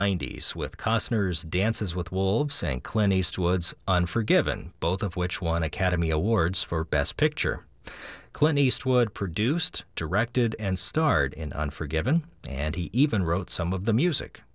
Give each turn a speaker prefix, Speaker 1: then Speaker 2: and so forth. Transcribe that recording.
Speaker 1: 90s with Costner's Dances with Wolves and Clint Eastwood's Unforgiven, both of which won Academy Awards for Best Picture. Clint Eastwood produced, directed, and starred in Unforgiven, and he even wrote some of the music.